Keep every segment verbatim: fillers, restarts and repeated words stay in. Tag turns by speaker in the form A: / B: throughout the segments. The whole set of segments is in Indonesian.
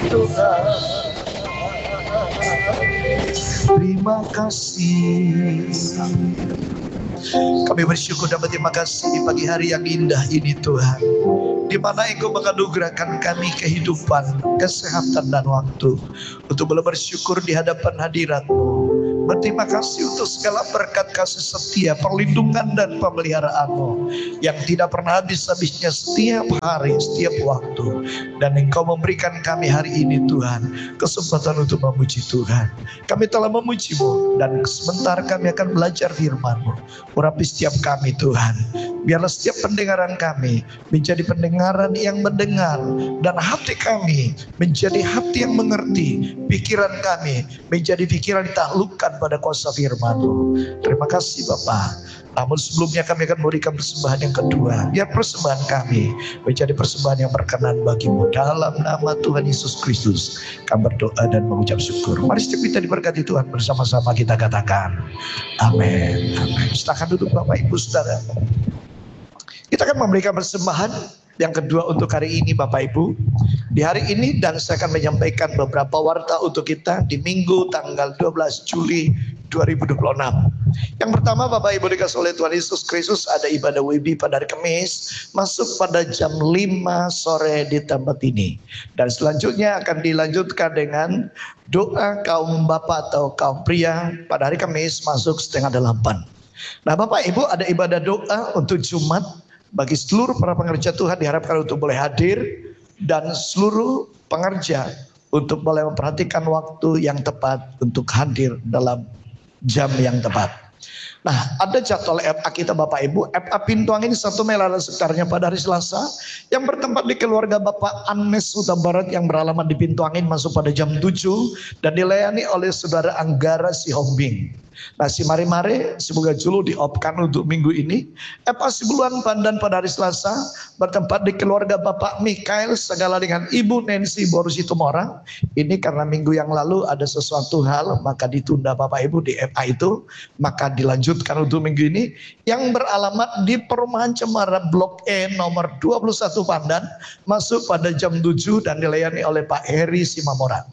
A: Tuhan. Terima kasih. Kami bersyukur dan berterima kasih di pagi hari yang indah ini Tuhan, di mana Engkau menganugerahkan kami kehidupan, kesehatan dan waktu untuk boleh bersyukur di hadapan hadirat-Mu. Berterima kasih untuk segala berkat kasih setia, perlindungan dan pemeliharaan-Mu yang tidak pernah habis-habisnya setiap hari, setiap waktu. Dan Engkau memberikan kami hari ini Tuhan kesempatan untuk memuji Tuhan. Kami telah memuji-Mu dan sebentar kami akan belajar firman-Mu. Urapi setiap kami Tuhan. Biarlah setiap pendengaran kami menjadi pendengaran yang mendengar, dan hati kami menjadi hati yang mengerti, pikiran kami menjadi pikiran ditaklukkan pada kuasa firman-Mu. Terima kasih Bapa. Namun sebelumnya kami akan memberikan persembahan yang kedua. Biar persembahan kami menjadi persembahan yang berkenan bagi-Mu. Dalam nama Tuhan Yesus Kristus kami berdoa dan mengucap syukur. Mari setiap kita diberkati Tuhan, bersama-sama kita katakan amin. Amin. Silakan duduk Bapak Ibu Saudara. Kita akan memberikan persembahan yang kedua untuk hari ini Bapak Ibu. Di hari ini dan saya akan menyampaikan beberapa warta untuk kita di Minggu tanggal dua belas Juli dua ribu dua puluh enam. Yang pertama Bapak Ibu dikasih oleh Tuhan Yesus Kristus, ada ibadah W B pada hari Kamis masuk pada jam lima sore di tempat ini. Dan selanjutnya akan dilanjutkan dengan doa kaum bapak atau kaum pria pada hari Kamis masuk setengah delapan. Nah Bapak Ibu, ada ibadah doa untuk Jumat bagi seluruh para pengerja Tuhan, diharapkan untuk boleh hadir, dan seluruh pengerja untuk boleh memperhatikan waktu yang tepat untuk hadir dalam jam yang tepat. Nah, ada jadwal F A kita Bapak Ibu. F A Pintuang ini satu Mei dan sekitarnya pada hari Selasa, yang bertempat di keluarga Bapak Anes Huta Barat yang beralamat di Pintuangin, masuk pada jam tujuh dan dilayani oleh Saudara Anggara Sihombing. Nah, si mari-mari semoga julu diopkan untuk minggu ini. F A Sibuluan Pandan pada hari Selasa bertempat di keluarga Bapak Mikael segala dengan Ibu Nancy Borusi Tumorang. Ini karena minggu yang lalu ada sesuatu hal, maka ditunda Bapak Ibu di F A itu, maka dilanjutkan untuk minggu ini. Yang beralamat di Perumahan Cemara Blok E nomor dua puluh satu Pandan, masuk pada jam tujuh dan dilayani oleh Pak Heri Simamoran.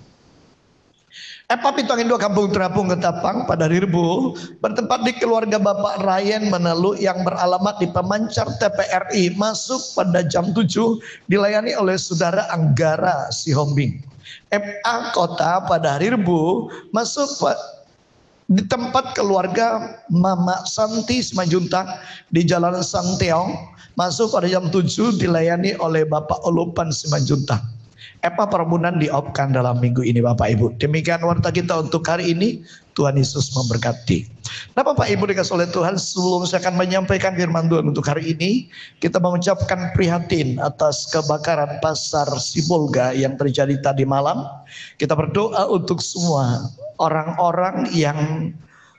A: F A Pintuangin dua Kampung Terapung Ketapang pada hari Rebu bertempat di keluarga Bapak Ryan Menelu yang beralamat di Pemancar T P R I, masuk pada jam tujuh dilayani oleh Saudara Anggara Sihombing. F A Kota pada hari Rebu masuk di tempat keluarga Mama Santi Simanjuntak di Jalan Santiong, masuk pada jam tujuh dilayani oleh Bapak Olupan Simanjuntak. F A Perbunan diopkan dalam minggu ini Bapak Ibu. Demikian warta kita untuk hari ini. Tuhan Yesus memberkati. Nah Bapak Ibu dikasih oleh Tuhan, sebelum saya akan menyampaikan firman Tuhan untuk hari ini, kita mengucapkan prihatin atas kebakaran pasar Sibolga yang terjadi tadi malam. Kita berdoa untuk semua orang-orang yang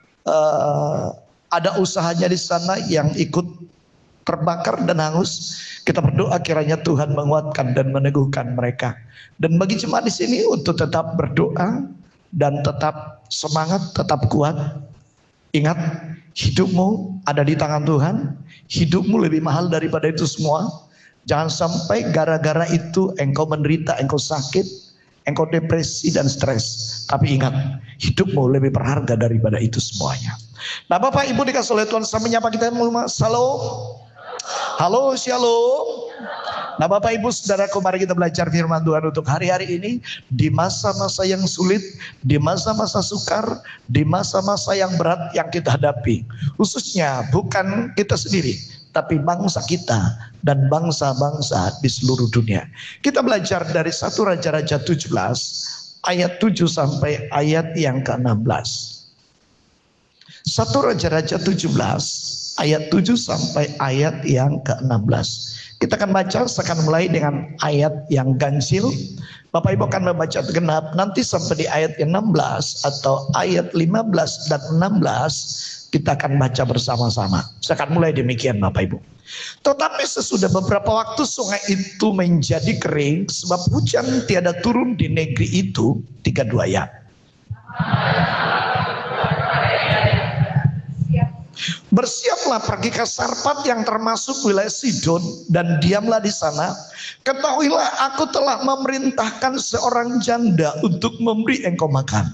A: uh, ada usahanya di sana yang ikut terbakar dan hangus. Kita berdoa kiranya Tuhan menguatkan dan meneguhkan mereka. Dan bagi jemaat di sini untuk tetap berdoa dan tetap semangat, tetap kuat. Ingat, hidupmu ada di tangan Tuhan. Hidupmu lebih mahal daripada itu semua. Jangan sampai gara-gara itu engkau menderita, engkau sakit, engkau depresi dan stres. Tapi ingat, hidupmu lebih berharga daripada itu semuanya. Nah Bapak Ibu dikasih oleh Tuhan, saya menyapa kita semua. Shalom. Halo, shalom. Nah Bapak Ibu Saudaraku, mari kita belajar firman Tuhan untuk hari-hari ini. Di masa-masa yang sulit, di masa-masa sukar, di masa-masa yang berat yang kita hadapi. Khususnya bukan kita sendiri, tapi bangsa kita dan bangsa-bangsa di seluruh dunia. Kita belajar dari satu Raja-Raja tujuh belas ayat tujuh sampai ayat yang ke enam belas. satu Raja-Raja tujuh belas ayat tujuh sampai ayat yang ke enam belas. Kita akan baca, saya akan mulai dengan ayat yang ganjil. Bapak Ibu akan membaca genap, nanti sampai di ayat enam belas atau ayat lima belas dan enam belas kita akan baca bersama-sama. Saya akan mulai demikian Bapak Ibu. Tetapi sesudah beberapa waktu sungai itu menjadi kering, sebab hujan tiada turun di negeri itu. Tiga dua ya. bersiaplah pergi ke Sarpat yang termasuk wilayah Sidon dan diamlah di sana. Ketahuilah aku telah memerintahkan seorang janda untuk memberi engkau makan.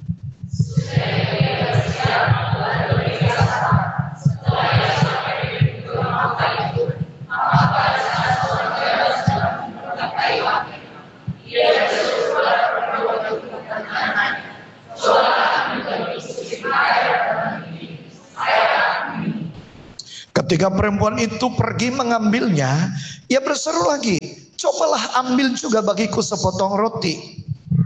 A: Ketika perempuan itu pergi mengambilnya, ia berseru lagi, cobalah ambil juga bagiku sepotong roti.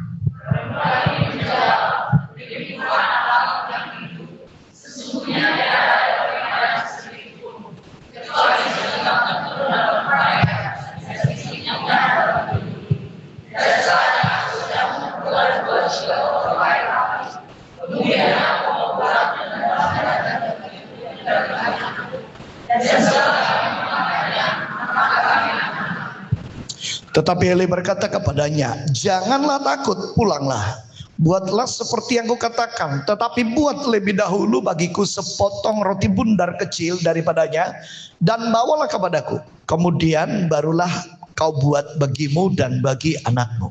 A: Tetapi Eli berkata kepadanya, janganlah takut, pulanglah. Buatlah seperti yang kukatakan, tetapi buat lebih dahulu bagiku sepotong roti bundar kecil daripadanya, dan bawalah kepadaku. Kemudian barulah kau buat bagimu dan bagi anakmu.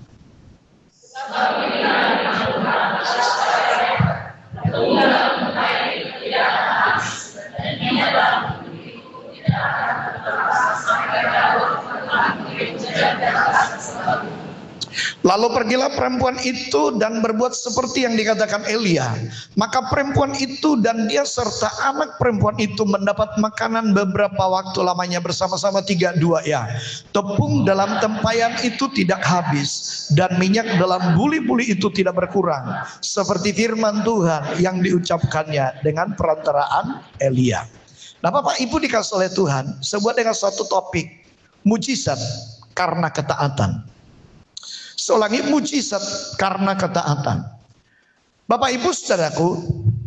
A: Lalu pergilah perempuan itu dan berbuat seperti yang dikatakan Elia. Maka perempuan itu dan dia serta anak perempuan itu mendapat makanan beberapa waktu lamanya bersama-sama tiga dua ya. Tepung dalam tempayan itu tidak habis dan minyak dalam buli-buli itu tidak berkurang, seperti firman Tuhan yang diucapkannya dengan perantaraan Elia. Nah, Bapak Ibu dikasih oleh Tuhan sebuah dengan satu topik, mujizat karena ketaatan. Seulangi, mujizat karena ketaatan. Bapak Ibu saudaraku,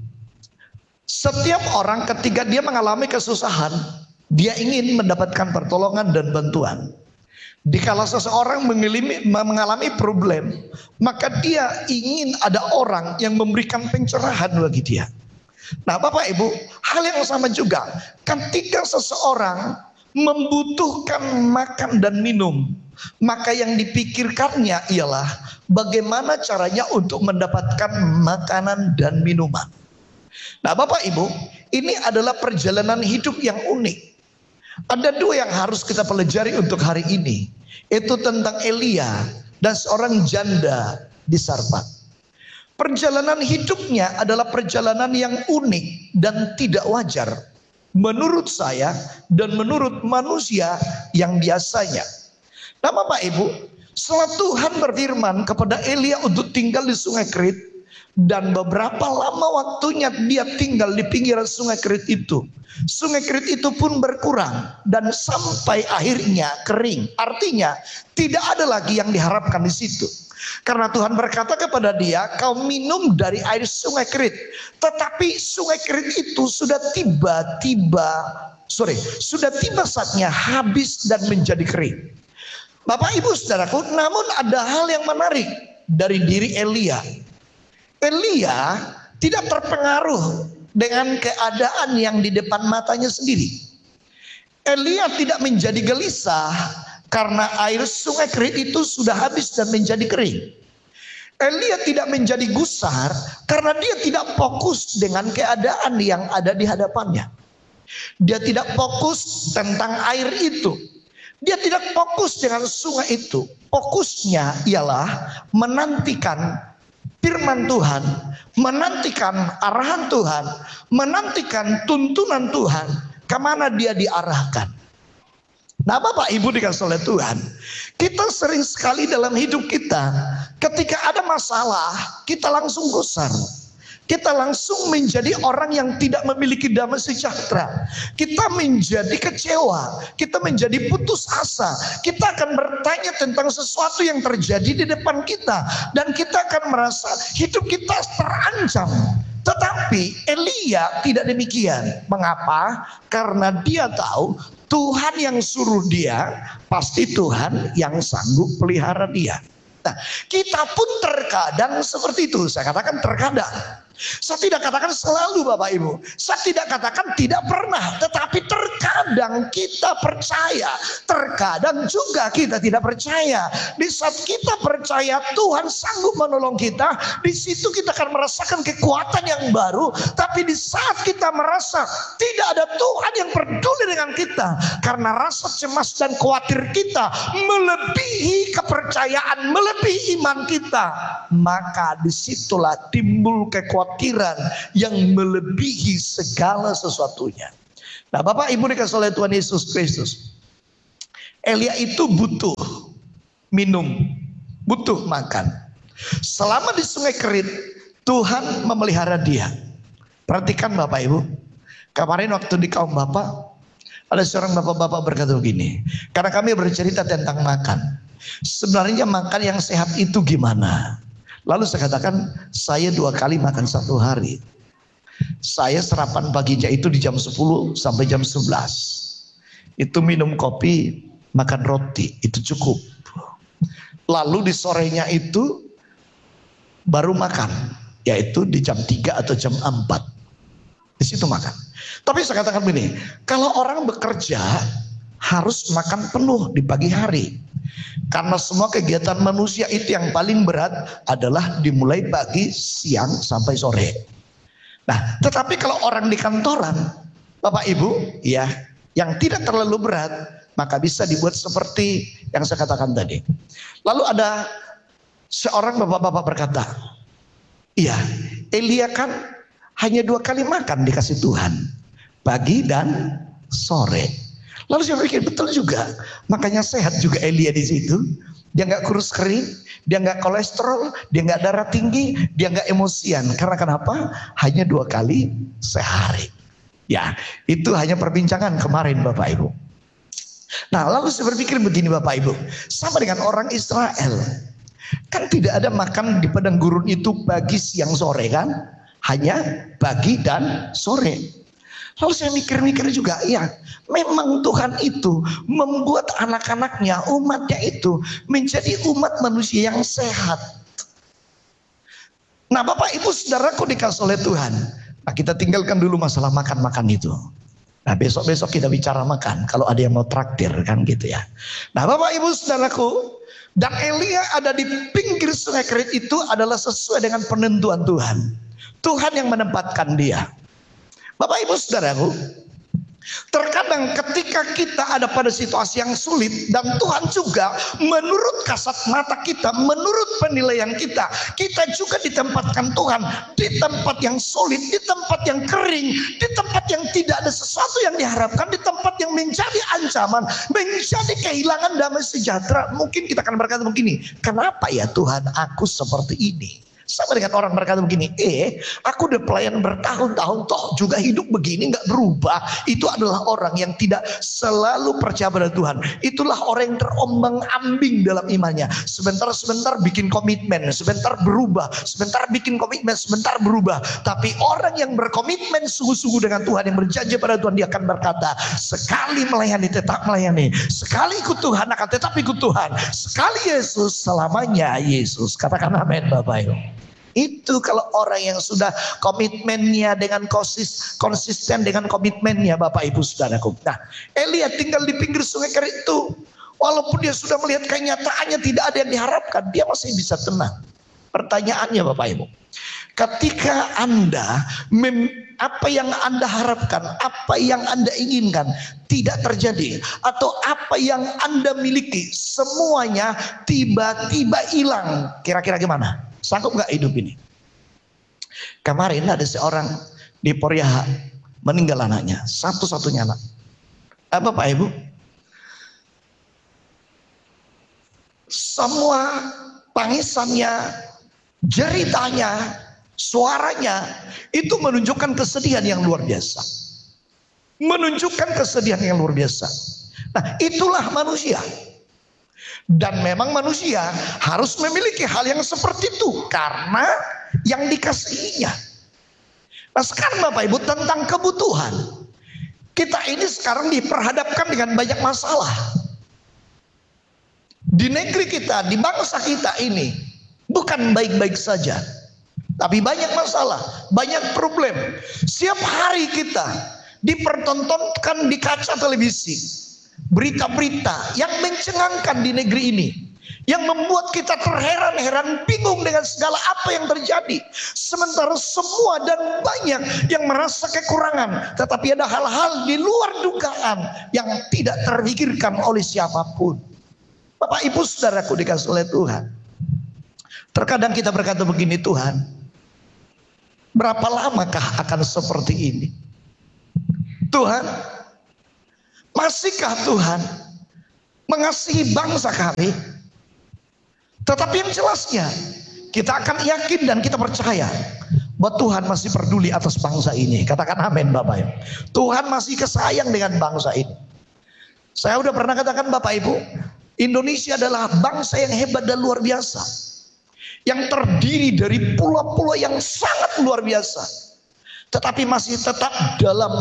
A: setiap orang ketika dia mengalami kesusahan, dia ingin mendapatkan pertolongan dan bantuan. Dikala seseorang mengalami, mengalami problem, maka dia ingin ada orang yang memberikan pencerahan bagi dia. Nah, Bapak Ibu, hal yang sama juga ketika seseorang membutuhkan makan dan minum, maka yang dipikirkannya ialah bagaimana caranya untuk mendapatkan makanan dan minuman. Nah, Bapak Ibu, ini adalah perjalanan hidup yang unik. Ada dua yang harus kita pelajari untuk hari ini, itu tentang Elia dan seorang janda di Sarpat. Perjalanan hidupnya adalah perjalanan yang unik dan tidak wajar menurut saya dan menurut manusia yang biasanya. Nah, Bapak Ibu, setelah Tuhan berfirman kepada Elia untuk tinggal di Sungai Kerit, dan beberapa lama waktunya dia tinggal di pinggiran Sungai Kerit itu, Sungai Kerit itu pun berkurang dan sampai akhirnya kering. Artinya tidak ada lagi yang diharapkan di situ. Karena Tuhan berkata kepada dia, kau minum dari air Sungai Kerit. Tetapi Sungai Kerit itu sudah tiba-tiba, sorry, sudah tiba saatnya habis dan menjadi kering. Bapak Ibu saudaraku, namun ada hal yang menarik dari diri Elia. Elia tidak terpengaruh dengan keadaan yang di depan matanya sendiri. Elia tidak menjadi gelisah karena air Sungai Kerit itu sudah habis dan menjadi kering. Elia tidak menjadi gusar karena dia tidak fokus dengan keadaan yang ada di hadapannya. Dia tidak fokus tentang air itu. Dia tidak fokus dengan sungai itu. Fokusnya ialah menantikan firman Tuhan, menantikan arahan Tuhan, menantikan tuntunan Tuhan, kemana dia diarahkan. Nah, Bapak Ibu dikasih oleh Tuhan, kita sering sekali dalam hidup kita, ketika ada masalah, kita langsung gusar. Kita langsung menjadi orang yang tidak memiliki damai sejahtera. Kita menjadi kecewa, kita menjadi putus asa. Kita akan bertanya tentang sesuatu yang terjadi di depan kita, dan kita akan merasa hidup kita terancam. Tetapi Elia tidak demikian. Mengapa? Karena dia tahu Tuhan yang suruh dia, pasti Tuhan yang sanggup pelihara dia. Nah, kita pun terkadang seperti itu. Saya katakan terkadang. Saya tidak katakan selalu Bapak Ibu. Saya tidak katakan tidak pernah. Tetapi terkadang kita percaya. Terkadang juga kita tidak percaya. Di saat kita percaya Tuhan sanggup menolong kita. Di situ kita akan merasakan kekuatan yang baru. Tapi di saat kita merasa tidak ada Tuhan yang peduli dengan kita. Karena rasa cemas dan khawatir kita melebihi kepercayaan, melebihi iman kita. Maka disitulah timbul kekhawatiran yang melebihi segala sesuatunya. Nah Bapak Ibu dikasih oleh Tuhan Yesus Kristus, Elia itu butuh minum, butuh makan. Selama di sungai Kerit, Tuhan memelihara dia. Perhatikan Bapak Ibu, kemarin waktu di kaum Bapak, ada seorang bapak-bapak berkata begini, karena kami bercerita tentang makan. Sebenarnya makan yang sehat itu gimana? Lalu saya katakan, saya dua kali makan satu hari. Saya sarapan paginya itu di jam sepuluh sampai jam sebelas. Itu minum kopi, makan roti, itu cukup. Lalu di sorenya itu baru makan, yaitu di jam tiga atau jam empat. Di situ makan. Tapi saya katakan begini, kalau orang bekerja harus makan penuh di pagi hari. Karena semua kegiatan manusia itu yang paling berat adalah dimulai pagi, siang, sampai sore. Nah, tetapi kalau orang di kantoran, Bapak Ibu, ya, yang tidak terlalu berat, maka bisa dibuat seperti yang saya katakan tadi. Lalu ada seorang bapak-bapak berkata, iya, Elia kan hanya dua kali makan dikasih Tuhan, pagi dan sore. Lalu saya pikir betul juga, makanya sehat juga Elia di situ. Dia nggak kurus kering, dia nggak kolesterol, dia nggak darah tinggi, dia nggak emosian. Karena kenapa? Hanya dua kali sehari. Ya, itu hanya perbincangan kemarin Bapak Ibu. Nah, lalu saya berpikir begini Bapak Ibu, sama dengan orang Israel, kan tidak ada makan di padang gurun itu pagi, siang, sore kan? Hanya pagi dan sore. Lalu saya mikir-mikir juga, ya memang Tuhan itu membuat anak-anaknya, umatnya itu menjadi umat manusia yang sehat. Nah Bapak Ibu Saudaraku dikasih oleh Tuhan. Nah kita tinggalkan dulu masalah makan-makan itu. Nah besok-besok kita bicara makan, kalau ada yang mau traktir kan gitu ya. Nah Bapak Ibu Saudaraku, dan Elia ada di pinggir sungai Kerit itu adalah sesuai dengan penentuan Tuhan. Tuhan yang menempatkan dia. Bapak Ibu Saudaraku, terkadang ketika kita ada pada situasi yang sulit dan Tuhan juga menurut kasat mata kita, menurut penilaian kita, kita juga ditempatkan Tuhan di tempat yang sulit, di tempat yang kering, di tempat yang tidak ada sesuatu yang diharapkan, di tempat yang menjadi ancaman, menjadi kehilangan damai sejahtera. Mungkin kita akan berkata begini, kenapa ya Tuhan aku seperti ini? Sama dengan orang berkata begini, eh aku udah pelayan bertahun-tahun toh juga hidup begini gak berubah. Itu adalah orang yang tidak selalu percaya pada Tuhan. Itulah orang yang terombang ambing dalam imannya. Sebentar-sebentar bikin komitmen, sebentar berubah, sebentar bikin komitmen, sebentar berubah. Tapi orang yang berkomitmen sungguh-sungguh dengan Tuhan, yang berjanji pada Tuhan, dia akan berkata, sekali melayani tetap melayani, sekali ikut Tuhan akan tetap ikut Tuhan, sekali Yesus selamanya Yesus. Katakan amin Bapak Ibu. Itu kalau orang yang sudah komitmennya dengan konsis, konsisten dengan komitmennya Bapak Ibu Saudaraku. Nah Elia tinggal di pinggir sungai Kerit itu, walaupun dia sudah melihat kenyataannya tidak ada yang diharapkan, dia masih bisa tenang. Pertanyaannya Bapak Ibu, ketika Anda mem, apa yang Anda harapkan, apa yang Anda inginkan tidak terjadi, atau apa yang Anda miliki semuanya tiba-tiba hilang, kira-kira gimana? Sanggup gak hidup ini? Kemarin ada seorang di Poriaha meninggal anaknya, satu-satunya anak. Apa Pak Ibu? Semua tangisannya, jeritanya, suaranya itu menunjukkan kesedihan yang luar biasa. Menunjukkan kesedihan yang luar biasa. Nah, itulah manusia. Dan memang manusia harus memiliki hal yang seperti itu karena yang dikasihinya. Nah sekarang Bapak Ibu tentang kebutuhan. Kita ini sekarang diperhadapkan dengan banyak masalah. Di negeri kita, di bangsa kita ini bukan baik-baik saja. Tapi banyak masalah, banyak problem. Setiap hari kita dipertontonkan di kaca televisi berita-berita yang mencengangkan di negeri ini, yang membuat kita terheran-heran, bingung dengan segala apa yang terjadi. Sementara semua dan banyak yang merasa kekurangan, tetapi ada hal-hal di luar dugaan yang tidak terpikirkan oleh siapapun. Bapak Ibu Saudaraku dikasih oleh Tuhan, terkadang kita berkata begini, Tuhan, berapa lamakah akan seperti ini? Tuhan, masihkah Tuhan mengasihi bangsa kami? Tetapi yang jelasnya, kita akan yakin dan kita percaya bahwa Tuhan masih peduli atas bangsa ini. Katakan amin Bapak Ibu. Tuhan masih kesayang dengan bangsa ini. Saya udah pernah katakan Bapak Ibu, Indonesia adalah bangsa yang hebat dan luar biasa, yang terdiri dari pulau-pulau yang sangat luar biasa, tetapi masih tetap dalam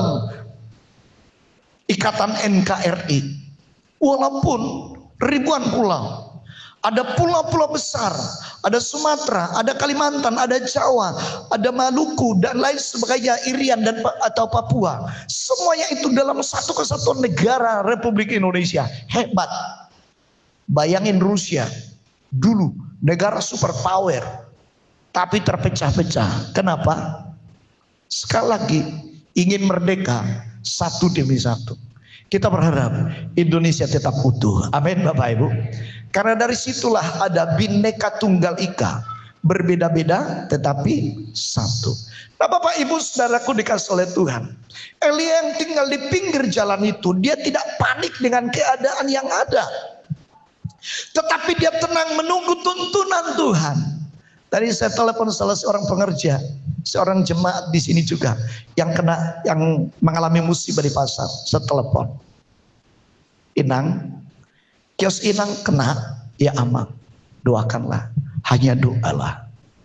A: ikatan N K R I. Walaupun ribuan pulau, ada pulau-pulau besar, ada Sumatera, ada Kalimantan, ada Jawa, ada Maluku dan lain sebagainya, Irian dan atau Papua, semuanya itu dalam satu kesatuan negara Republik Indonesia. Hebat. Bayangin Rusia dulu negara superpower, tapi terpecah-pecah. Kenapa? Sekali lagi ingin merdeka satu demi satu. Kita berharap Indonesia tetap utuh. Amin Bapak Ibu. Karena dari situlah ada Bhinneka Tunggal Ika, berbeda-beda tetapi satu. Nah Bapak Ibu Saudaraku dikasih oleh Tuhan, Elia yang tinggal di pinggir jalan itu, dia tidak panik dengan keadaan yang ada, tetapi dia tenang menunggu tuntunan Tuhan. Tadi saya telepon salah seorang pengerja, seorang jemaat di sini juga yang kena, yang mengalami musibah di pasar. Saya telepon, Inang, kios Inang kena, ya aman, doakanlah, hanya doalah.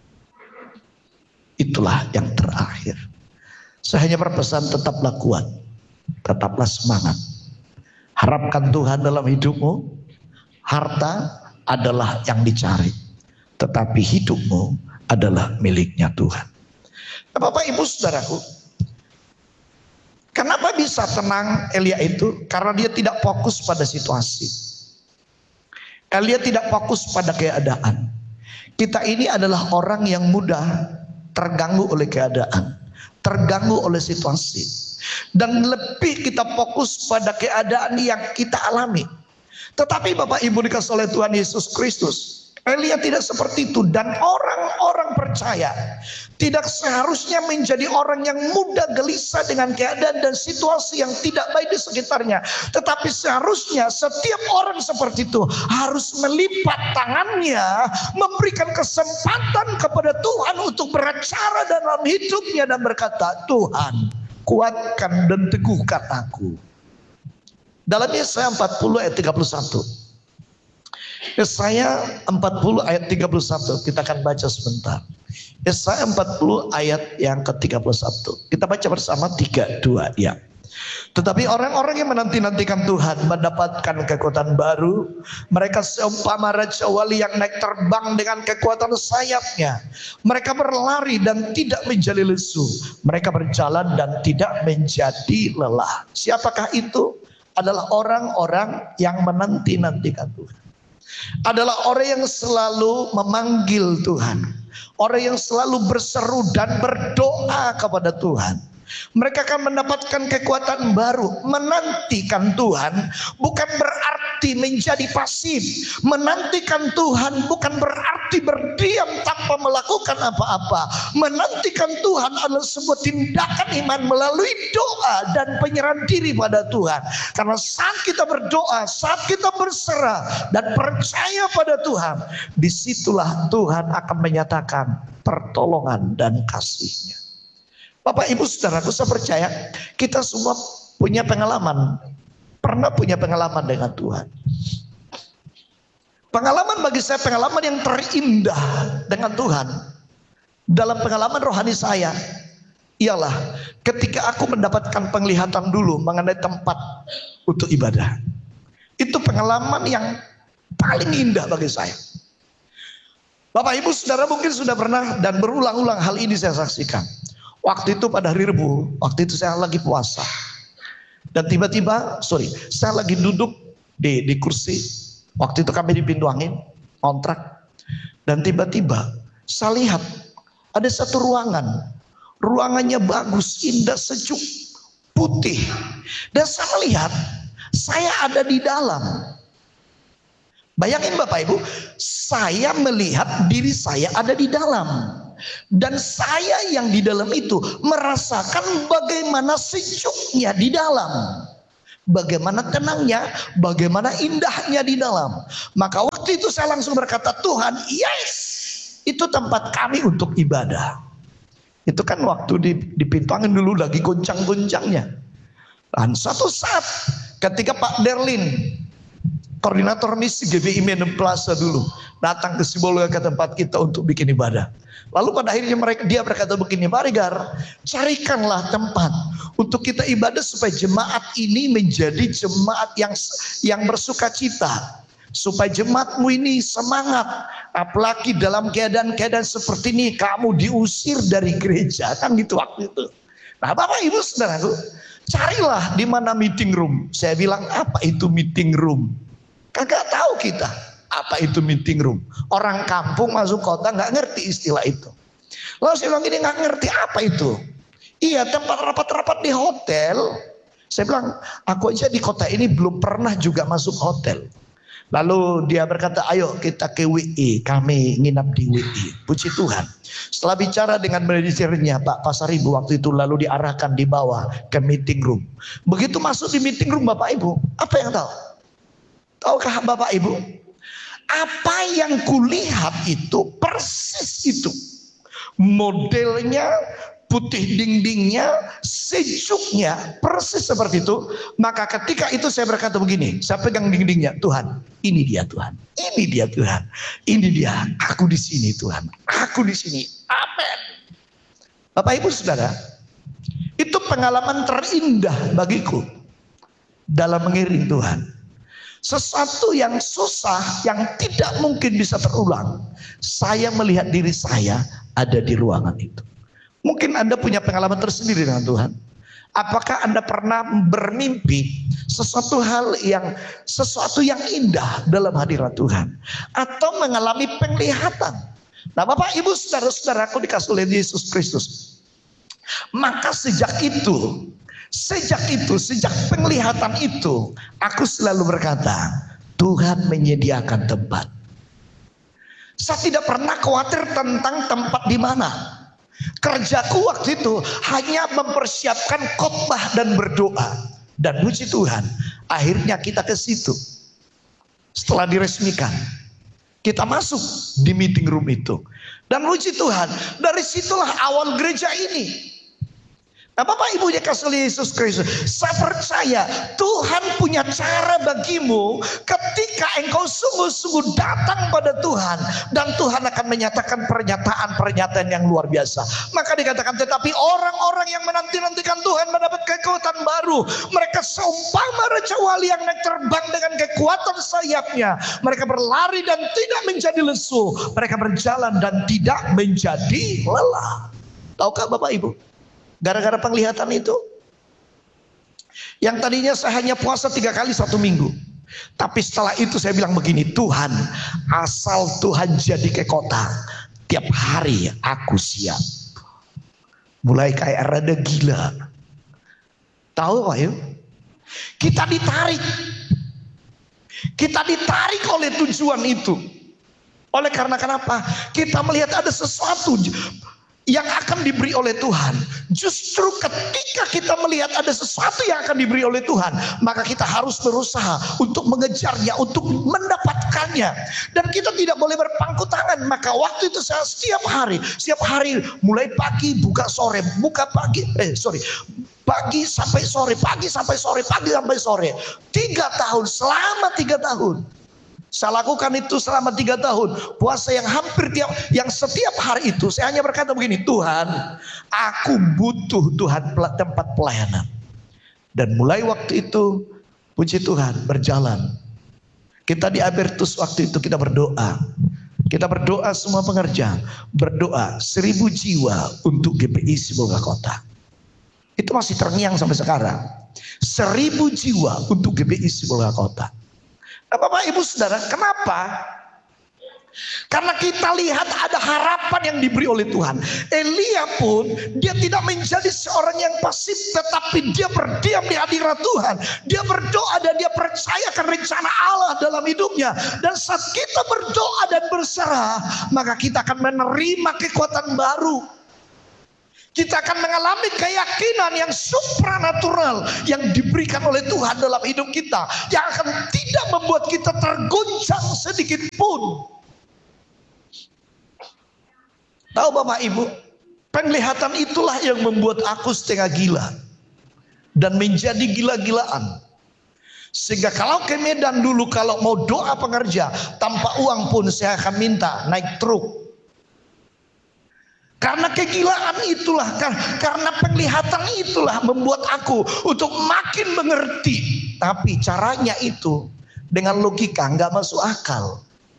A: Itulah yang terakhir. Saya hanya berpesan, tetaplah kuat, tetaplah semangat. Harapkan Tuhan dalam hidupmu. Harta adalah yang dicari, tetapi hidupmu adalah miliknya Tuhan. Nah, Bapak Ibu Saudaraku, kenapa bisa tenang Elia itu? Karena dia tidak fokus pada situasi. Elia tidak fokus pada keadaan. Kita ini adalah orang yang mudah terganggu oleh keadaan, terganggu oleh situasi, dan lebih kita fokus pada keadaan yang kita alami. Tetapi Bapak Ibu dikasih oleh Tuhan Yesus Kristus, Elia tidak seperti itu. Dan orang-orang percaya tidak seharusnya menjadi orang yang mudah gelisah dengan keadaan dan situasi yang tidak baik di sekitarnya. Tetapi seharusnya setiap orang seperti itu harus melipat tangannya, memberikan kesempatan kepada Tuhan untuk beracara dalam hidupnya dan berkata, Tuhan kuatkan dan teguhkan aku. Dalam Yesaya empat puluh ayat tiga puluh satu. Yesaya empat puluh ayat tiga puluh satu. Kita akan baca sebentar. Yesaya empat puluh ayat yang ke tiga puluh satu. Kita baca bersama tiga, dua, ya. Tetapi orang-orang yang menanti-nantikan Tuhan mendapatkan kekuatan baru. Mereka seumpama raja wali yang naik terbang dengan kekuatan sayapnya. Mereka berlari dan tidak menjadi lesu. Mereka berjalan dan tidak menjadi lelah. Siapakah itu? Adalah orang-orang yang menanti-nantikan Tuhan. Adalah orang yang selalu memanggil Tuhan. Orang yang selalu berseru dan berdoa kepada Tuhan. Mereka akan mendapatkan kekuatan baru. Menantikan Tuhan bukan berarti menjadi pasif. Menantikan Tuhan bukan berarti berdiam tanpa melakukan apa-apa. Menantikan Tuhan adalah sebuah tindakan iman melalui doa dan penyerahan diri pada Tuhan. Karena saat kita berdoa, saat kita berserah dan percaya pada Tuhan, disitulah Tuhan akan menyatakan pertolongan dan kasih-Nya. Bapak Ibu Saudaraku, saya percaya kita semua punya pengalaman, pernah punya pengalaman dengan Tuhan. Pengalaman bagi saya, pengalaman yang terindah dengan Tuhan dalam pengalaman rohani saya ialah ketika aku mendapatkan penglihatan dulu mengenai tempat untuk ibadah. Itu pengalaman yang paling indah bagi saya. Bapak Ibu Saudara mungkin sudah pernah dan berulang-ulang hal ini saya saksikan. Waktu itu pada hari Rebu, waktu itu saya lagi puasa. Dan tiba-tiba, sorry, saya lagi duduk di, di kursi. Waktu itu kami di Pintu Angin, kontrak. Dan tiba-tiba saya lihat ada satu ruangan. Ruangannya bagus, indah, sejuk, putih. Dan saya melihat saya ada di dalam. Bayangin Bapak Ibu, saya melihat diri saya ada di dalam. Dan saya yang di dalam itu merasakan bagaimana sejuknya di dalam. Bagaimana tenangnya, bagaimana indahnya di dalam. Maka waktu itu saya langsung berkata, Tuhan, yes, itu tempat kami untuk ibadah. Itu kan waktu di, di Pintu Angin dulu lagi goncang-goncangnya. Dan satu saat ketika Pak Derlin, koordinator misi G B I Medan Plaza dulu, datang ke Sibolga ke tempat kita untuk bikin ibadah. Lalu pada akhirnya mereka dia berkata begini, mari Gar, carikanlah tempat untuk kita ibadah supaya jemaat ini menjadi jemaat yang yang bersukacita, supaya jemaatmu ini semangat, apalagi dalam keadaan-keadaan seperti ini kamu diusir dari gereja, kan gitu waktu itu. Nah Bapak Ibu Saudaraku, carilah di mana meeting room. Saya bilang, apa itu meeting room? Kagak tahu kita apa itu meeting room. Orang kampung masuk kota nggak ngerti istilah itu. Lalu saya bilang ini nggak ngerti apa itu. Iya, tempat rapat-rapat di hotel. Saya bilang aku aja di kota ini belum pernah juga masuk hotel. Lalu dia berkata, ayo kita ke W I, kami nginap di W I. Puji Tuhan. Setelah bicara dengan manajernya Pak Pasaribu waktu itu, lalu diarahkan di bawah ke meeting room. Begitu masuk di meeting room Bapak Ibu, apa yang tahu? Tahukah Bapak Ibu, apa yang kulihat itu persis itu. Modelnya, putih dindingnya, sejuknya, persis seperti itu. Maka ketika itu saya berkata begini, saya pegang dindingnya, Tuhan, ini dia Tuhan, ini dia Tuhan, ini dia, aku di sini Tuhan, aku di sini. Amin. Bapak Ibu Saudara, itu pengalaman terindah bagiku dalam mengiring Tuhan. Sesuatu yang susah, yang tidak mungkin bisa terulang. Saya melihat diri saya ada di ruangan itu. Mungkin Anda punya pengalaman tersendiri dengan Tuhan. Apakah Anda pernah bermimpi sesuatu hal yang sesuatu yang indah dalam hadirat Tuhan, atau mengalami penglihatan? Nah, Bapak Ibu saudara-saudaraku dikasih oleh Yesus Kristus. Maka sejak itu Sejak itu, sejak penglihatan itu, aku selalu berkata, Tuhan menyediakan tempat. Saya tidak pernah khawatir tentang tempat di mana. Kerjaku waktu itu hanya mempersiapkan khotbah dan berdoa. Dan puji Tuhan, akhirnya kita ke situ. Setelah diresmikan, kita masuk di meeting room itu. Dan puji Tuhan, dari situlah awal gereja ini. Nah Bapak Ibu dikasih oleh Yesus Kristus, saya percaya Tuhan punya cara bagimu ketika engkau sungguh-sungguh datang pada Tuhan, dan Tuhan akan menyatakan pernyataan-pernyataan yang luar biasa. Maka dikatakan, tetapi orang-orang yang menanti-nantikan Tuhan mendapat kekuatan baru. Mereka seumpama raja wali yang naik terbang dengan kekuatan sayapnya. Mereka berlari dan tidak menjadi lesu. Mereka berjalan dan tidak menjadi lelah. Tahukah Bapak Ibu? Gara-gara penglihatan itu, yang tadinya saya hanya puasa tiga kali satu minggu, tapi setelah itu saya bilang begini, Tuhan, asal Tuhan jadi ke kota, tiap hari aku siap. Mulai kayak rada gila. Tahu Pak ya? Kita ditarik, kita ditarik oleh tujuan itu. Oleh karena kenapa? Kita melihat ada sesuatu yang akan diberi oleh Tuhan. Justru ketika kita melihat ada sesuatu yang akan diberi oleh Tuhan, maka kita harus berusaha untuk mengejarnya, untuk mendapatkannya. Dan kita tidak boleh berpangku tangan. Maka waktu itu saya setiap hari, setiap hari mulai pagi buka sore, buka pagi, eh sorry, pagi sampai sore, pagi sampai sore, pagi sampai sore. Tiga tahun, selama tiga tahun. Saya lakukan itu selama tiga tahun. Puasa yang hampir tiap, yang setiap hari itu saya hanya berkata begini, Tuhan, aku butuh Tuhan tempat pelayanan. Dan mulai waktu itu, puji Tuhan, berjalan. Kita di Abertus waktu itu kita berdoa. Kita berdoa semua pengerja, berdoa seribu jiwa untuk G P I Sibolga Kota. Itu masih terngiang sampai sekarang. Seribu jiwa untuk G P I Sibolga Kota. Nah, Bapak Ibu Saudara, kenapa? Karena kita lihat ada harapan yang diberi oleh Tuhan. Elia pun dia tidak menjadi seorang yang pasif, tetapi dia berdiam di hadirat Tuhan. Dia berdoa dan dia percaya akan rencana Allah dalam hidupnya. Dan saat kita berdoa dan berserah, maka kita akan menerima kekuatan baru. Kita akan mengalami keyakinan yang supranatural yang diberikan oleh Tuhan dalam hidup kita, yang akan tidak membuat kita terguncang sedikit pun. Tahu Bapak Ibu, penglihatan itulah yang membuat aku setengah gila dan menjadi gila-gilaan. Sehingga kalau ke Medan dulu, kalau mau doa pengerja tanpa uang pun saya akan minta naik truk. Karena kegilaan itulah, karena penglihatan itulah membuat aku untuk makin mengerti. Tapi caranya itu dengan logika nggak masuk akal.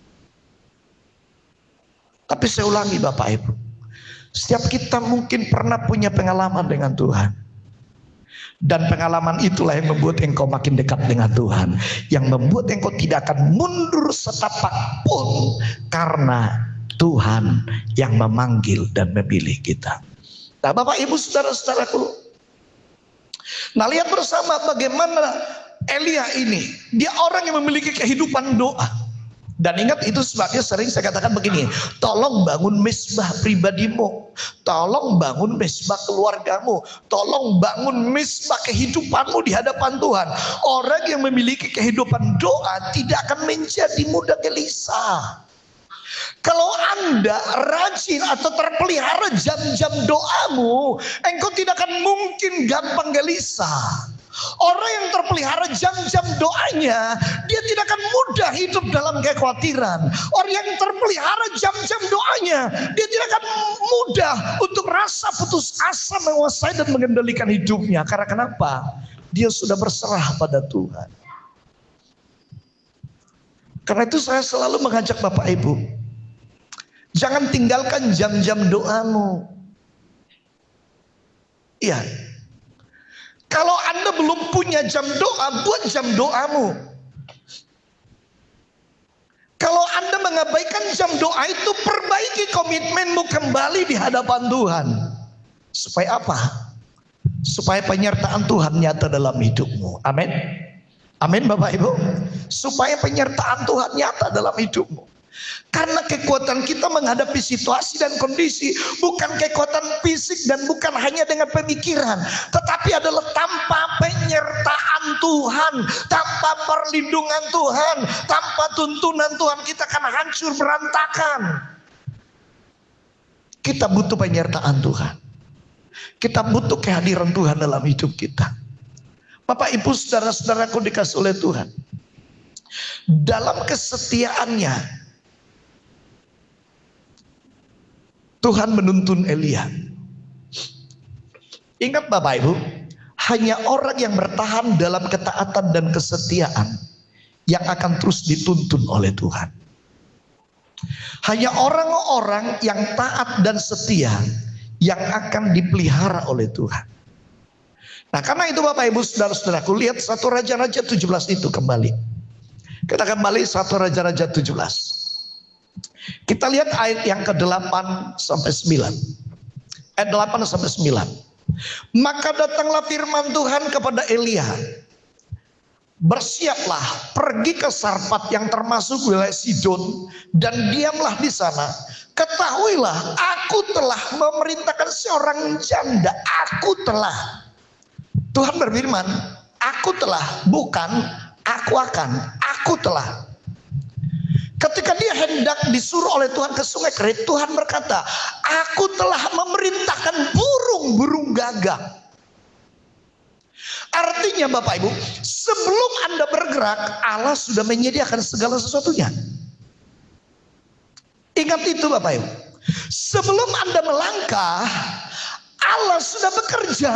A: Tapi saya ulangi Bapak Ibu, setiap kita mungkin pernah punya pengalaman dengan Tuhan. Dan pengalaman itulah yang membuat engkau makin dekat dengan Tuhan. Yang membuat engkau tidak akan mundur setapak pun, karena Tuhan yang memanggil dan memilih kita. Nah Bapak Ibu saudara-saudaraku, nah lihat bersama bagaimana Elia ini. Dia orang yang memiliki kehidupan doa. Dan ingat, itu sebabnya sering saya katakan begini, tolong bangun mesbah pribadimu, tolong bangun mesbah keluargamu, tolong bangun mesbah kehidupanmu di hadapan Tuhan. Orang yang memiliki kehidupan doa tidak akan menjadi mudah gelisah. Kalau Anda rajin atau terpelihara jam-jam doamu, engkau tidak akan mungkin gampang gelisah. Orang yang terpelihara jam-jam doanya, dia tidak akan mudah hidup dalam kekhawatiran. Orang yang terpelihara jam-jam doanya, dia tidak akan mudah untuk rasa putus asa menguasai dan mengendalikan hidupnya. Karena kenapa? Dia sudah berserah pada Tuhan. Karena itu saya selalu mengajak Bapak Ibu, jangan tinggalkan jam-jam doamu. Iya. Kalau Anda belum punya jam doa, buat jam doamu. Kalau Anda mengabaikan jam doa itu, perbaiki komitmenmu kembali di hadapan Tuhan. Supaya apa? Supaya penyertaan Tuhan nyata dalam hidupmu. Amin. Amin Bapak Ibu. Supaya penyertaan Tuhan nyata dalam hidupmu. Karena kekuatan kita menghadapi situasi dan kondisi bukan kekuatan fisik dan bukan hanya dengan pemikiran, tetapi adalah tanpa penyertaan Tuhan, tanpa perlindungan Tuhan, tanpa tuntunan Tuhan, kita akan hancur berantakan. Kita butuh penyertaan Tuhan. Kita butuh kehadiran Tuhan dalam hidup kita. Bapak Ibu saudara-saudaraku dikasih oleh Tuhan, dalam kesetiaannya Tuhan menuntun Elia. Ingat Bapak Ibu, hanya orang yang bertahan dalam ketaatan dan kesetiaan yang akan terus dituntun oleh Tuhan. Hanya orang-orang yang taat dan setia yang akan dipelihara oleh Tuhan. Nah karena itu Bapak Ibu saudara-saudaraku, lihat satu Raja-Raja tujuh belas itu kembali. Kita kembali satu Raja-Raja tujuh belas. Kita lihat ayat yang ke delapan sampai sembilan. Ayat delapan sampai sembilan. Maka datanglah firman Tuhan kepada Elia. Bersiaplah, pergi ke Sarfat yang termasuk wilayah Sidon, dan diamlah di sana. Ketahuilah, aku telah memerintahkan seorang janda. Aku telah. Tuhan berfirman, aku telah, bukan aku akan. Aku telah. Ketika dia hendak disuruh oleh Tuhan ke sungai Kerit, Tuhan berkata, aku telah memerintahkan burung-burung gagak. Artinya Bapak Ibu, sebelum Anda bergerak, Allah sudah menyediakan segala sesuatunya. Ingat itu Bapak Ibu. Sebelum Anda melangkah, Allah sudah bekerja.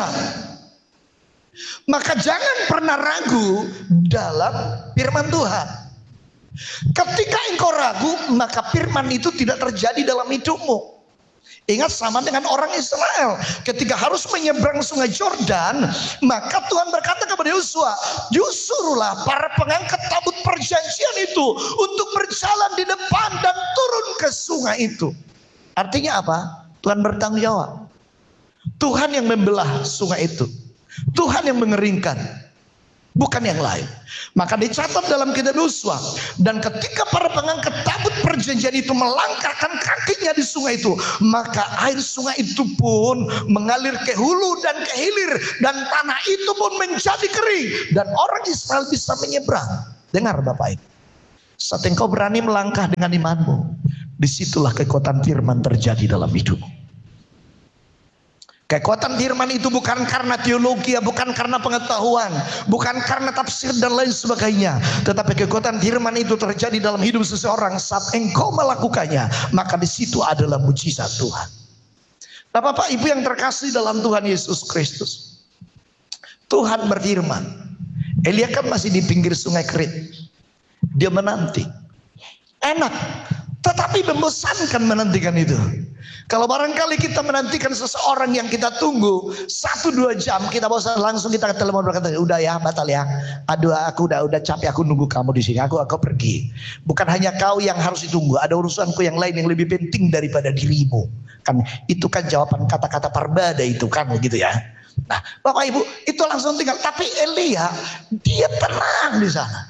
A: Maka jangan pernah ragu dalam firman Tuhan. Ketika engkau ragu, maka firman itu tidak terjadi dalam hidupmu. Ingat, sama dengan orang Israel ketika harus menyeberang sungai Yordan, maka Tuhan berkata kepada Yosua, "Suruhlah para pengangkat tabut perjanjian itu untuk berjalan di depan dan turun ke sungai itu." Artinya apa? Tuhan bertanggung jawab. Tuhan yang membelah sungai itu, Tuhan yang mengeringkan, bukan yang lain. Maka dicatat dalam kitab Yosua, dan ketika para pengangkat tabut perjanjian itu melangkahkan kakinya di sungai itu, maka air sungai itu pun mengalir ke hulu dan ke hilir, dan tanah itu pun menjadi kering, dan orang Israel bisa menyeberang. Dengar Bapak Ibu, saat engkau berani melangkah dengan imanmu, disitulah kekuatan firman terjadi dalam hidupmu. Kekuatan firman itu bukan karena teologi, bukan karena pengetahuan, bukan karena tafsir dan lain sebagainya. Tetapi kekuatan firman itu terjadi dalam hidup seseorang saat engkau melakukannya, maka di situ adalah mujizat Tuhan. Nah, Bapak Ibu yang terkasih dalam Tuhan Yesus Kristus, Tuhan berfirman, Elia kan masih di pinggir sungai Kerit. Dia menanti. Enak, tetapi membosankan menantikan itu. Kalau barangkali kita menantikan seseorang yang kita tunggu satu dua jam, kita bosan, langsung kita ke telepon berkata, "Udah ya, batal ya. Aduh, aku udah udah capek, aku nunggu kamu di sini. Aku aku pergi." Bukan hanya kau yang harus ditunggu, ada urusanku yang lain yang lebih penting daripada dirimu. Kan itu kan jawaban kata-kata Parbada itu kan gitu ya. Nah, Bapak Ibu, itu langsung tinggal. Tapi Elia, dia tenang di sana.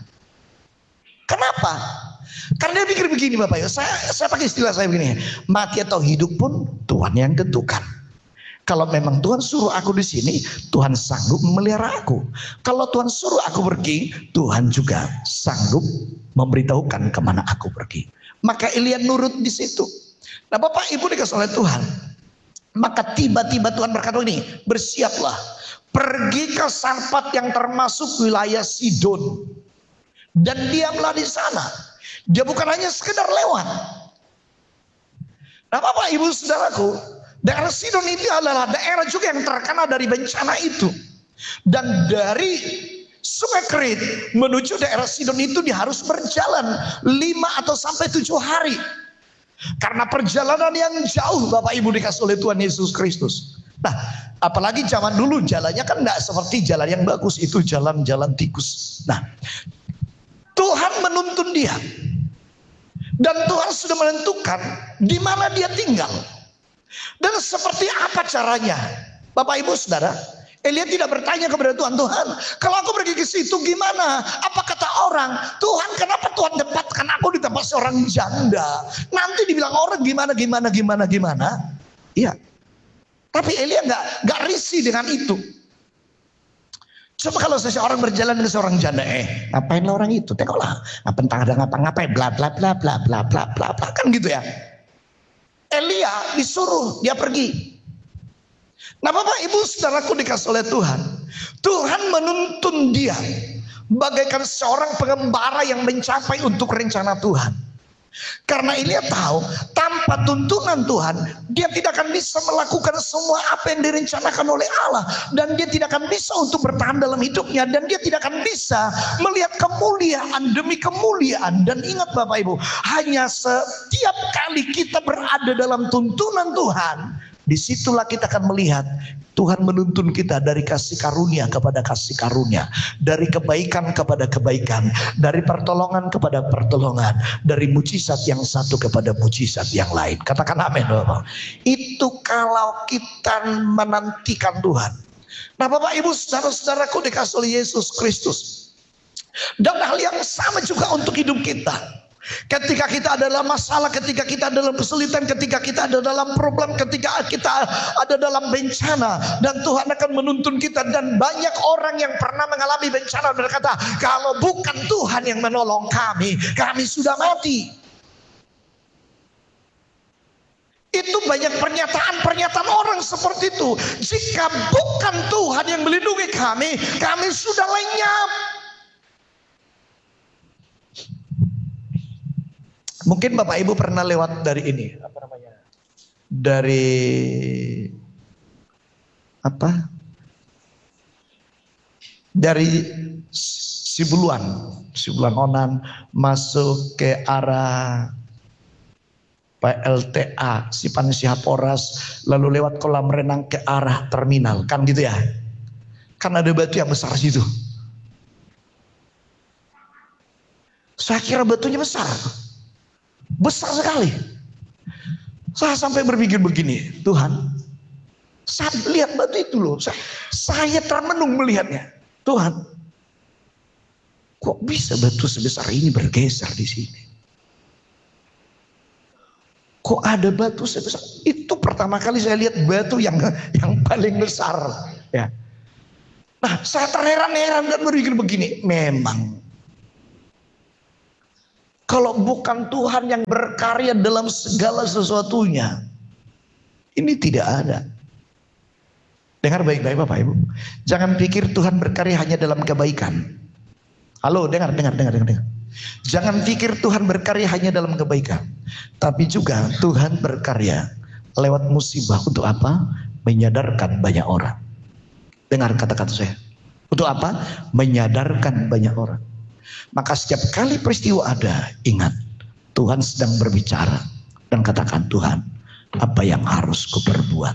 A: Kenapa? Karena dia pikir begini Bapak Ibu, saya, saya pakai istilah saya begini, mati atau hidup pun Tuhan yang tentukan. Kalau memang Tuhan suruh aku di sini, Tuhan sanggup memelihara aku. Kalau Tuhan suruh aku pergi, Tuhan juga sanggup memberitahukan kemana aku pergi. Maka Elia nurut di situ. Nah Bapak Ibu dikasih oleh Tuhan, maka tiba-tiba Tuhan berkata ini, "Bersiaplah, pergi ke Sarfat yang termasuk wilayah Sidon, dan diamlah di sana." Dia bukan hanya sekedar lewat. Nah Bapak Ibu Saudaraku, daerah Sidon itu adalah daerah juga yang terkena dari bencana itu. Dan dari Sungai Kerit menuju daerah Sidon itu dia harus berjalan lima atau sampai tujuh hari. Karena perjalanan yang jauh Bapak Ibu dikasih oleh Tuhan Yesus Kristus. Nah apalagi zaman dulu jalannya kan tidak seperti jalan yang bagus, itu jalan-jalan tikus. Nah Tuhan menuntun dia. Dan Tuhan sudah menentukan di mana dia tinggal. Dan seperti apa caranya. Bapak Ibu Saudara, Elia tidak bertanya kepada Tuhan, "Tuhan, kalau aku pergi ke situ gimana? Apa kata orang? Tuhan, kenapa Tuhan tempatkan aku di tempat seorang janda? Nanti dibilang orang gimana, gimana, gimana, gimana." Iya. Tapi Elia nggak nggak risih dengan itu. Coba kalau seseorang berjalan dengan seorang janda, eh ngapain lo orang itu? Tengoklah, apa entah ada ngapa-ngapain, bla bla bla bla bla bla bla bla, kan gitu ya. Elia disuruh dia pergi. Nah Bapak Ibu Saudaraku dikasih oleh Tuhan, Tuhan menuntun dia bagaikan seorang pengembara yang mencapai untuk rencana Tuhan. Karena Elia tahu tanpa tuntunan Tuhan dia tidak akan bisa melakukan semua apa yang direncanakan oleh Allah, dan dia tidak akan bisa untuk bertahan dalam hidupnya, dan dia tidak akan bisa melihat kemuliaan demi kemuliaan. Dan ingat Bapak Ibu, hanya setiap kali kita berada dalam tuntunan Tuhan, disitulah kita akan melihat Tuhan menuntun kita dari kasih karunia kepada kasih karunia, dari kebaikan kepada kebaikan, dari pertolongan kepada pertolongan, dari mujizat yang satu kepada mujizat yang lain. Katakan amin Bapak. Itu kalau kita menantikan Tuhan. Nah Bapak Ibu saudara-saudaraku dikasih oleh Yesus Kristus. Dan hal yang sama juga untuk hidup kita. Ketika kita ada dalam masalah, ketika kita ada dalam kesulitan, ketika kita ada dalam problem, ketika kita ada dalam bencana, dan Tuhan akan menuntun kita. Dan banyak orang yang pernah mengalami bencana berkata, "Kalau bukan Tuhan yang menolong kami, kami sudah mati." Itu banyak pernyataan-pernyataan orang seperti itu. Jika bukan Tuhan yang melindungi kami, kami sudah lenyap. Mungkin Bapak Ibu pernah lewat dari ini, apa namanya? Dari apa? Dari Sibuluan, Sibuluan Onan masuk ke arah P L T A, Sipan Sihaporas, lalu lewat kolam renang ke arah terminal, kan gitu ya? Kan ada batu yang besar situ. Saya kira batunya besar, besar sekali. Saya sampai berpikir begini, Tuhan, saya lihat batu itu loh, saya, saya termenung melihatnya. Tuhan, kok bisa batu sebesar ini bergeser di sini? Kok ada batu sebesar itu? Pertama kali saya lihat batu yang yang paling besar. Ya. Nah, saya terheran-heran dan berpikir begini, memang kalau bukan Tuhan yang berkarya dalam segala sesuatunya, ini tidak ada. Dengar baik-baik Bapak Ibu. Jangan pikir Tuhan berkarya hanya dalam kebaikan. Halo, dengar, dengar, dengar, dengar, dengar. Jangan pikir Tuhan berkarya hanya dalam kebaikan. Tapi juga Tuhan berkarya lewat musibah. Untuk apa? Menyadarkan banyak orang. Dengar kata-kata saya. Untuk apa? Menyadarkan banyak orang. Maka setiap kali peristiwa ada, ingat, Tuhan sedang berbicara. Dan katakan, Tuhan, apa yang harus kuperbuat?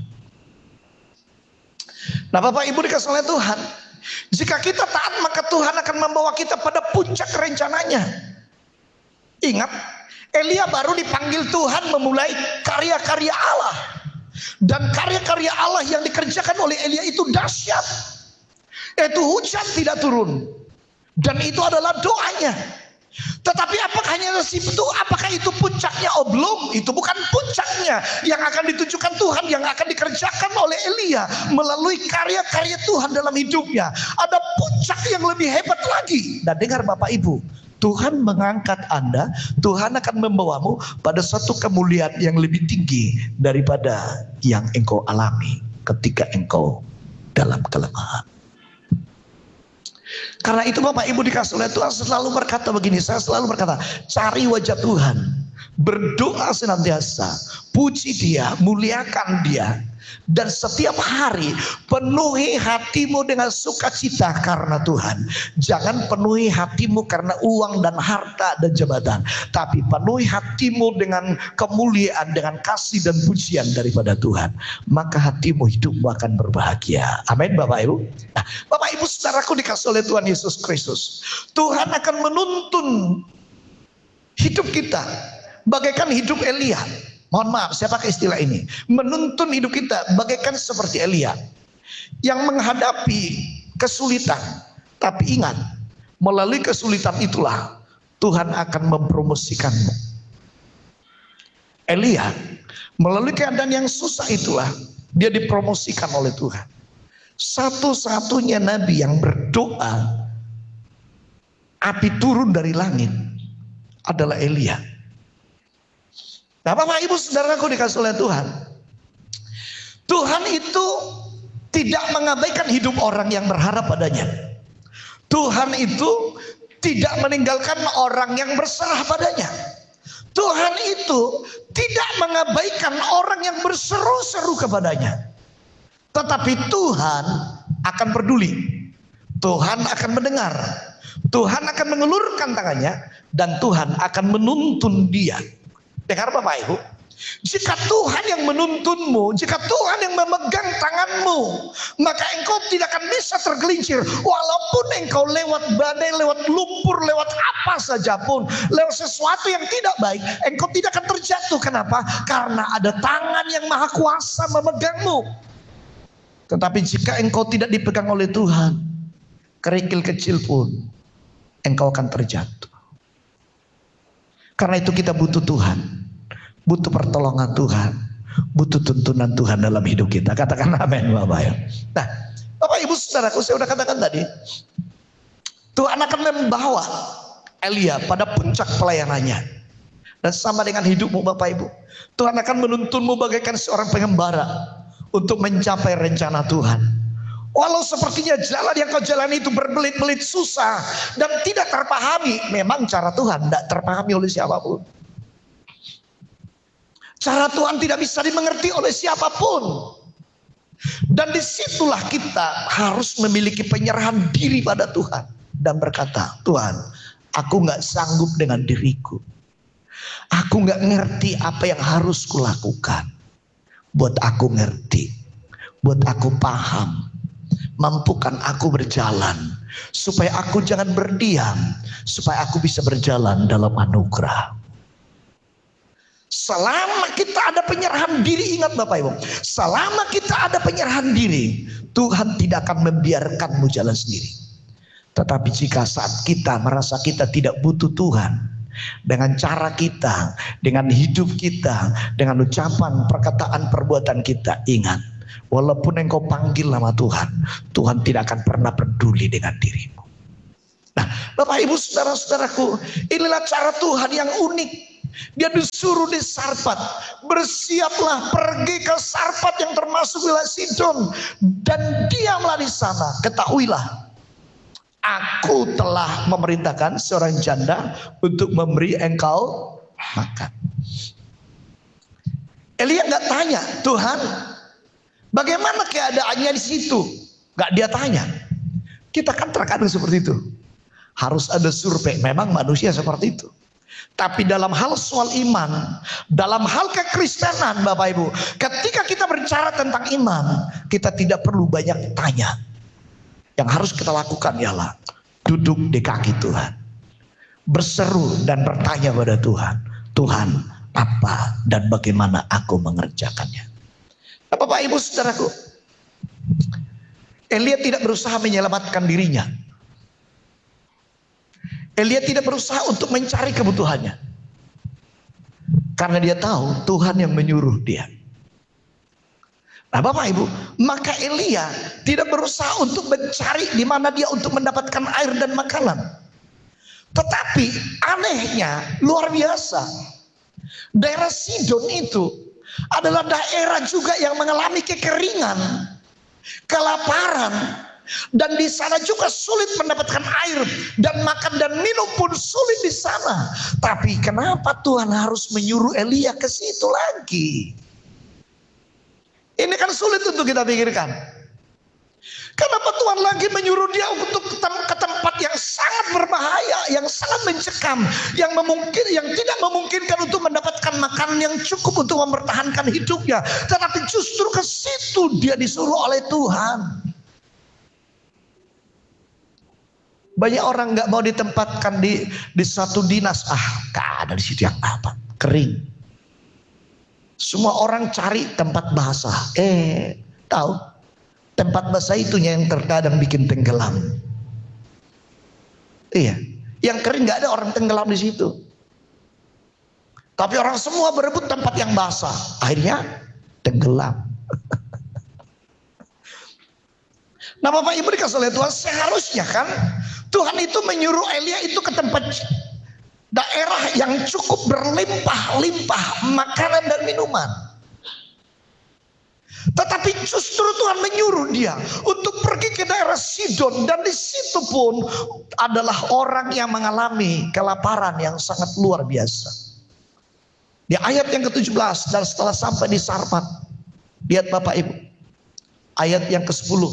A: Nah Bapak Ibu dikasih oleh Tuhan, jika kita taat maka Tuhan akan membawa kita pada puncak rencananya. Ingat, Elia baru dipanggil Tuhan memulai karya-karya Allah. Dan karya-karya Allah yang dikerjakan oleh Elia itu dahsyat. Yaitu hujan tidak turun. Dan itu adalah doanya. Tetapi apakah hanya itu? Apakah itu puncaknya? Oh belum, itu bukan puncaknya. Yang akan ditujukan Tuhan, yang akan dikerjakan oleh Elia melalui karya-karya Tuhan dalam hidupnya. Ada puncak yang lebih hebat lagi. Dan dengar Bapak Ibu, Tuhan mengangkat Anda, Tuhan akan membawamu pada satu kemuliaan yang lebih tinggi daripada yang engkau alami ketika engkau dalam kelemahan. Karena itu Bapak Ibu dikasih oleh Tuhan, selalu berkata begini, saya selalu berkata, cari wajah Tuhan, berdoa senantiasa, puji Dia, muliakan Dia, dan setiap hari penuhi hatimu dengan sukacita karena Tuhan. Jangan penuhi hatimu karena uang dan harta dan jabatan, tapi penuhi hatimu dengan kemuliaan, dengan kasih dan pujian daripada Tuhan. Maka hatimu, hidupmu akan berbahagia. Amin Bapak Ibu. Nah, Bapak Ibu saudaraku dikasih oleh Tuhan Yesus Kristus, Tuhan akan menuntun hidup kita bagaikan hidup Elia. Mohon maaf, saya pakai istilah ini. Menuntun hidup kita bagaikan seperti Elia yang menghadapi kesulitan. Tapi ingat, melalui kesulitan itulah Tuhan akan mempromosikanmu. Elia, melalui keadaan yang susah itulah dia dipromosikan oleh Tuhan. Satu-satunya nabi yang berdoa api turun dari langit adalah Elia. Nah Bapak Ibu saudaraku dikasih oleh Tuhan, Tuhan itu tidak mengabaikan hidup orang yang berharap padanya. Tuhan itu tidak meninggalkan orang yang berserah padanya. Tuhan itu tidak mengabaikan orang yang berseru-seru kepadanya. Tetapi Tuhan akan peduli, Tuhan akan mendengar, Tuhan akan mengulurkan tangannya, dan Tuhan akan menuntun dia. Dengar Bapak Ibu, jika Tuhan yang menuntunmu, jika Tuhan yang memegang tanganmu, maka engkau tidak akan bisa tergelincir. Walaupun engkau lewat badai, lewat lumpur, lewat apa saja pun, lewat sesuatu yang tidak baik, engkau tidak akan terjatuh. Kenapa? Karena ada tangan yang maha kuasa memegangmu. Tetapi jika engkau tidak dipegang oleh Tuhan, kerikil kecil pun engkau akan terjatuh. Karena itu kita butuh Tuhan, butuh pertolongan Tuhan, butuh tuntunan Tuhan dalam hidup kita. Katakan amin Bapak ya. Nah Bapak Ibu saudaraku, saya sudah katakan tadi, Tuhan akan membawa Elia pada puncak pelayanannya. Dan sama dengan hidupmu Bapak Ibu, Tuhan akan menuntunmu bagaikan seorang pengembara untuk mencapai rencana Tuhan. Walau sepertinya jalan yang kau jalani itu berbelit-belit susah dan tidak terpahami. Memang cara Tuhan tidak terpahami oleh siapapun. Cara Tuhan tidak bisa dimengerti oleh siapapun. Dan disitulah kita harus memiliki penyerahan diri pada Tuhan. dan berkata, Tuhan, aku gak sanggup dengan diriku. Aku gak ngerti apa yang harus kulakukan. Buat aku ngerti, buat aku paham, mampukan aku berjalan, supaya aku jangan berdiam, supaya aku bisa berjalan dalam anugerah. Selama kita ada penyerahan diri, ingat Bapak Ibu, selama kita ada penyerahan diri, Tuhan tidak akan membiarkanmu jalan sendiri. Tetapi jika saat kita merasa kita tidak butuh Tuhan, dengan cara kita, dengan hidup kita, dengan ucapan, perkataan, perbuatan kita, ingat, walaupun engkau panggil nama Tuhan, Tuhan tidak akan pernah peduli dengan dirimu. Nah, Bapak Ibu saudara-saudaraku, inilah cara Tuhan yang unik. Dia disuruh di Sarfat, bersiaplah pergi ke Sarfat yang termasuk wilayah Sidon, dan diamlah di sana. Ketahuilah, aku telah memerintahkan seorang janda untuk memberi engkau makan. Elia nggak tanya, Tuhan, bagaimana keadaannya di situ? Nggak dia tanya. Kita kan terkadang seperti itu. Harus ada survei. Memang manusia seperti itu. Tapi dalam hal soal iman, dalam hal kekristenan Bapak Ibu, ketika kita berbicara tentang iman, kita tidak perlu banyak tanya. Yang harus kita lakukan ialah duduk di kaki Tuhan, berseru dan bertanya pada Tuhan, Tuhan, apa dan bagaimana aku mengerjakannya. Nah, Bapak Ibu saudaraku, Elia tidak berusaha menyelamatkan dirinya. Elia tidak berusaha untuk mencari kebutuhannya, karena dia tahu Tuhan yang menyuruh dia. Nah Bapak Ibu, maka Elia tidak berusaha untuk mencari di mana dia untuk mendapatkan air dan makanan. Tetapi anehnya luar biasa, daerah Sidon itu adalah daerah juga yang mengalami kekeringan, kelaparan, dan di sana juga sulit mendapatkan air dan makan dan minum pun sulit di sana. Tapi kenapa Tuhan harus menyuruh Elia ke situ lagi? Ini kan sulit untuk kita pikirkan. Kenapa Tuhan lagi menyuruh dia untuk ke tempat yang sangat berbahaya, yang sangat mencekam, yang memungkin, yang tidak memungkinkan untuk mendapatkan makanan yang cukup untuk mempertahankan hidupnya. Tetapi justru ke situ dia disuruh oleh Tuhan. Banyak orang nggak mau ditempatkan di di satu dinas. Ah, gak ada di situ yang apa, kering. Semua orang cari tempat basah. Eh, tahu? Tempat basah itunya yang terkadang bikin tenggelam. Iya, yang kering nggak ada orang tenggelam di situ. Tapi orang semua berebut tempat yang basah, akhirnya tenggelam. Nah Bapak Ibu dikasih oleh Tuhan, seharusnya kan Tuhan itu menyuruh Elia itu ke tempat daerah yang cukup berlimpah-limpah makanan dan minuman. Tetapi justru Tuhan menyuruh dia untuk pergi ke daerah Sidon, dan di situ pun adalah orang yang mengalami kelaparan yang sangat luar biasa. Di ayat yang ke tujuh belas, dan setelah sampai di Sarfat, lihat Bapak Ibu, ayat yang ke sepuluh.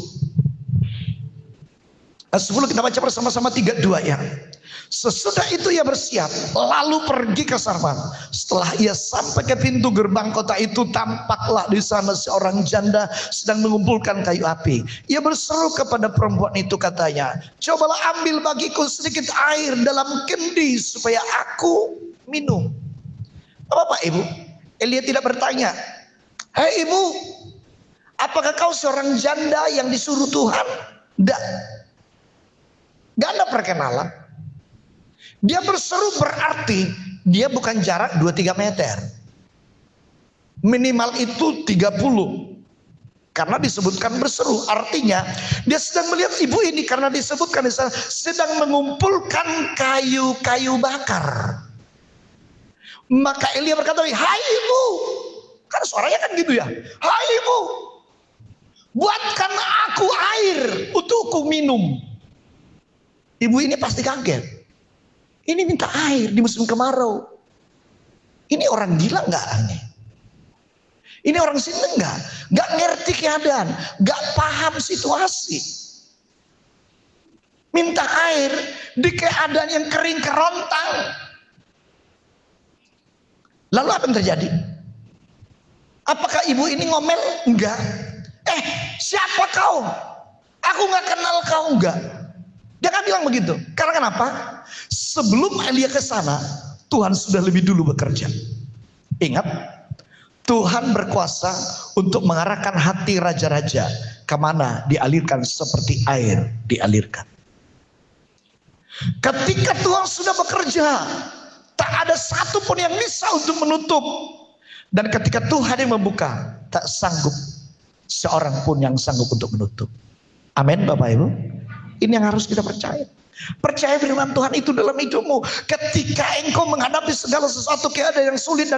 A: sepuluh kita baca bersama-sama, tiga dua ya. Sesudah itu ia bersiap lalu pergi ke Sarfat. Setelah ia sampai ke pintu gerbang kota itu, tampaklah di sana seorang janda sedang mengumpulkan kayu api. Ia berseru kepada perempuan itu, katanya, cobalah ambil bagiku sedikit air dalam kendi supaya aku minum. Bapak Ibu, Elia tidak bertanya, hei ibu, apakah kau seorang janda yang disuruh Tuhan? Tidak. Gak ada perkenalan. Dia berseru berarti dia bukan jarak dua tiga meter. Minimal itu tiga puluh. Karena disebutkan berseru, artinya dia sedang melihat ibu ini, karena disebutkan di sana sedang mengumpulkan kayu-kayu bakar. Maka Elia berkata, hai ibu, kan suaranya kan gitu ya, hai ibu, buatkan aku air untuk aku minum. Ibu ini pasti kaget. Ini minta air di musim kemarau. Ini orang gila nggak aneh? Ini orang sini nggak? Nggak ngerti keadaan, nggak paham situasi. minta air di keadaan yang kering kerontang. Lalu apa yang terjadi? Apakah ibu ini ngomel? Enggak. Eh, siapa kau? Aku nggak kenal kau. Enggak. Dia kan bilang begitu. Karena kenapa? Sebelum Elia ke sana, Tuhan sudah lebih dulu bekerja. Ingat, Tuhan berkuasa untuk mengarahkan hati raja-raja kemana dialirkan seperti air dialirkan. Ketika Tuhan sudah bekerja, tak ada satu pun yang bisa untuk menutup. Dan ketika Tuhan yang membuka, tak sanggup seorang pun yang sanggup untuk menutup. Amin Bapak Ibu. Ini yang harus kita percaya. Percaya firman Tuhan itu dalam hidupmu. Ketika engkau menghadapi segala sesuatu keadaan yang sulit dan